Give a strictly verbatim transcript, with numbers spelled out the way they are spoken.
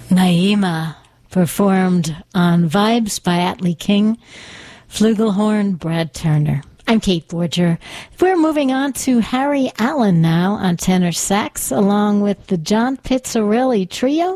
Naima, performed on Vibes by Atlee King, flugelhorn, Brad Turner. I'm Kate Borger. We're moving on to Harry Allen now on tenor sax, along with the John Pizzarelli Trio.